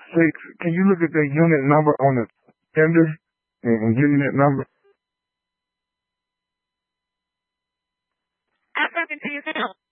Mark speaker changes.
Speaker 1: Say, can you look at the unit number on the tender and give me that number?
Speaker 2: I'm talking to you now.